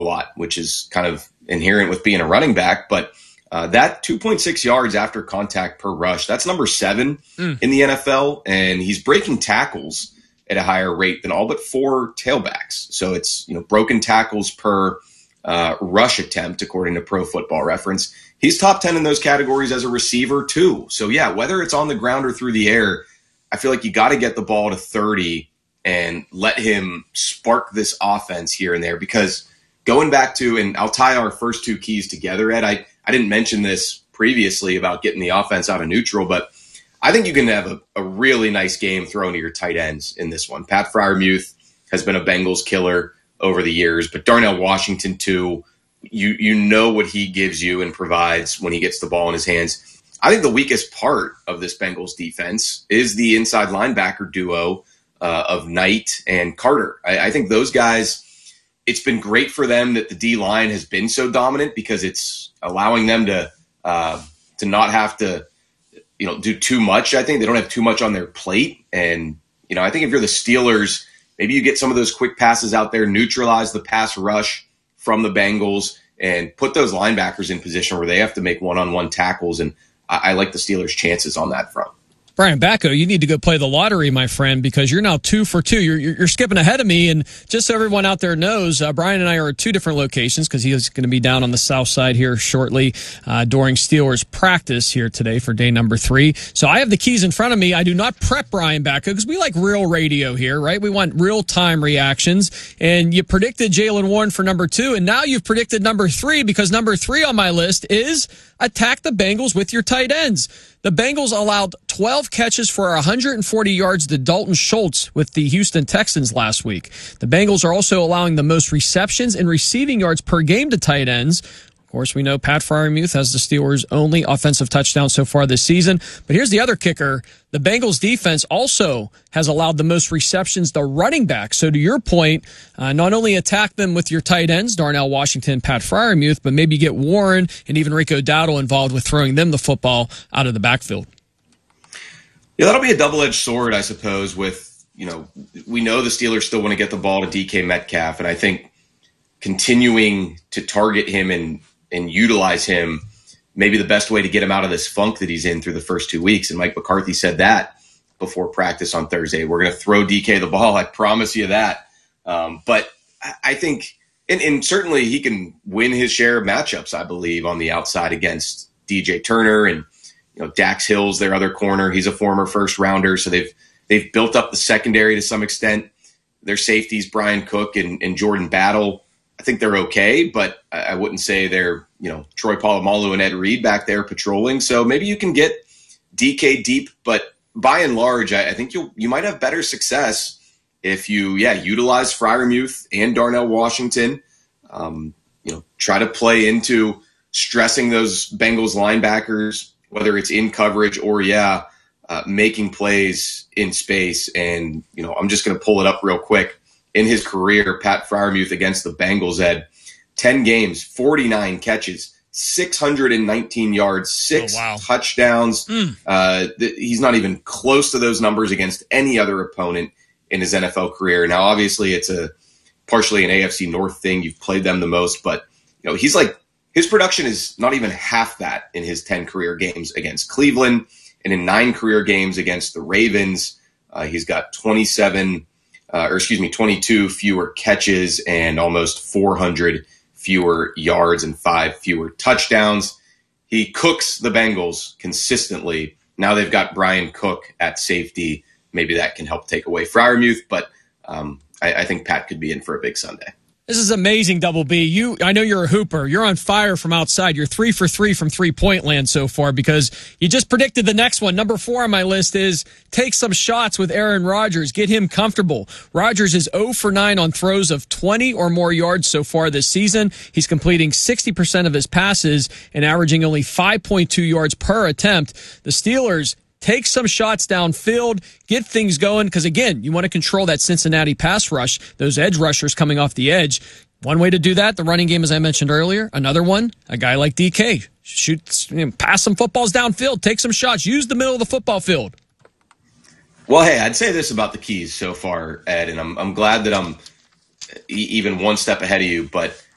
a lot, which is kind of inherent with being a running back. But that 2.6 yards after contact per rush, that's number 7 in the NFL. And he's breaking tackles at a higher rate than all but 4 tailbacks. So it's, broken tackles per rush attempt, according to Pro Football Reference. He's top 10 in those categories as a receiver too. So yeah, whether it's on the ground or through the air, I feel like you got to get the ball to 30 and let him spark this offense here and there, because going back to, and I'll tie our first 2 keys together, Ed, I didn't mention this previously about getting the offense out of neutral, but I think you can have a really nice game thrown to your tight ends in this one. Pat Freiermuth has been a Bengals killer over the years, but Darnell Washington too, you know what he gives you and provides when he gets the ball in his hands. I think the weakest part of this Bengals defense is the inside linebacker duo of Knight and Carter. I think those guys, it's been great for them that the D-line has been so dominant, because it's allowing them to not have to do too much. I think they don't have too much on their plate. And, I think if you're the Steelers, maybe you get some of those quick passes out there, neutralize the pass rush from the Bengals, and put those linebackers in position where they have to make one-on-one tackles. And I like the Steelers' chances on that front. Brian Bacco, you need to go play the lottery, my friend, because you're now 2 for 2. You're skipping ahead of me. And just so everyone out there knows, Brian and I are at 2 different locations, because he is going to be down on the south side here shortly during Steelers practice here today for day number 3. So I have the keys in front of me. I do not prep Brian Bacco, because we like real radio here, right? We want real-time reactions. And you predicted Jaylen Warren for number 2, and now you've predicted number 3, because number 3 on my list is attack the Bengals with your tight ends. The Bengals allowed 12 catches for 140 yards to Dalton Schultz with the Houston Texans last week. The Bengals are also allowing the most receptions and receiving yards per game to tight ends. Of course, we know Pat Freiermuth has the Steelers' only offensive touchdown so far this season. But here's the other kicker. The Bengals defense also has allowed the most receptions to running backs. So to your point, not only attack them with your tight ends, Darnell Washington, Pat Freiermuth, but maybe get Warren and even Rico Dowdle involved with throwing them the football out of the backfield. Yeah, that'll be a double-edged sword, I suppose, with, we know the Steelers still want to get the ball to DK Metcalf, and I think continuing to target him and utilize him, maybe the best way to get him out of this funk that he's in through the first 2 weeks. And Mike McCarthy said that before practice on Thursday. We're going to throw DK the ball. I promise you that. But I think, and certainly he can win his share of matchups, I believe, on the outside against DJ Turner and, Dax Hill's their other corner. He's a former first rounder. So they've built up the secondary to some extent. Their safeties, Brian Cook and Jordan Battle, I think they're okay, but I wouldn't say they're, Troy Polamalu and Ed Reed back there patrolling. So maybe you can get DK deep, but by and large, I think you might have better success if you, utilize Freiermuth and Darnell Washington. Try to play into stressing those Bengals linebackers, whether it's in coverage or, making plays in space. And, I'm just going to pull it up real quick. In his career, Pat Freiermuth against the Bengals had 10 games, 49 catches, 619 yards, 6 touchdowns. He's not even close to those numbers against any other opponent in his NFL career. Now, obviously, it's partially an AFC North thing. You've played them the most, but he's his production is not even half that in his 10 career games against Cleveland, and in 9 career games against the Ravens. He's got 22 fewer catches and almost 400 fewer yards and 5 fewer touchdowns. He cooks the Bengals consistently. Now they've got Brian Cook at safety. Maybe that can help take away Freiermuth, but I think Pat could be in for a big Sunday. This is amazing, Double B. I know you're a hooper. You're on fire from outside. You're 3 for 3 from three-point land so far, because you just predicted the next one. Number 4 on my list is take some shots with Aaron Rodgers. Get him comfortable. Rodgers is 0 for 9 on throws of 20 or more yards so far this season. He's completing 60% of his passes and averaging only 5.2 yards per attempt. The Steelers take some shots downfield, get things going, because, again, you want to control that Cincinnati pass rush, those edge rushers coming off the edge. One way to do that, the running game, as I mentioned earlier. Another one, a guy like DK. Pass some footballs downfield, take some shots, use the middle of the football field. Well, hey, I'd say this about the keys so far, Ed, and I'm glad that I'm even one step ahead of you, but